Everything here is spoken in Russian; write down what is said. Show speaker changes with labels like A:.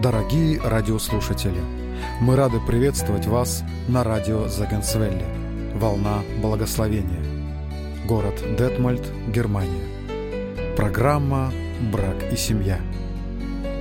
A: Дорогие радиослушатели, мы рады приветствовать вас на радио Зегенсвелле «Волна благословения», город Детмольд, Германия. Программа «Брак и семья».